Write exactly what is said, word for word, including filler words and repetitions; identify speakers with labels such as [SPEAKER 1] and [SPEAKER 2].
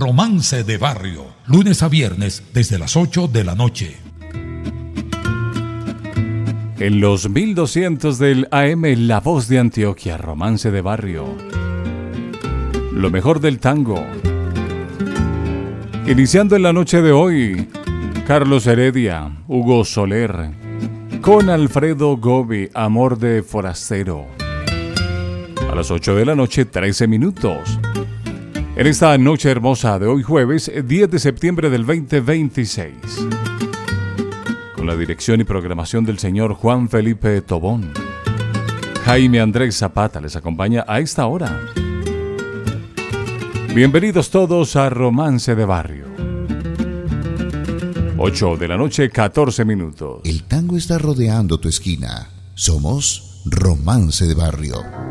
[SPEAKER 1] Romance de Barrio, lunes a viernes desde las ocho de la noche.
[SPEAKER 2] En los mil doscientos del A M, La Voz de Antioquia, Romance de Barrio. Lo mejor del tango. Iniciando en la noche de hoy, Carlos Heredia, Hugo Soler, con Alfredo Gobi, Amor de Forastero. A las ocho de la noche, trece minutos. En esta noche hermosa de hoy jueves, diez de septiembre del veinte veintiséis. Con la dirección y programación del señor Juan Felipe Tobón. Jaime Andrés Zapata les acompaña a esta hora. Bienvenidos todos a Romance de Barrio. ocho de la noche, catorce minutos.
[SPEAKER 3] El tango está rodeando tu esquina. Somos Romance de Barrio.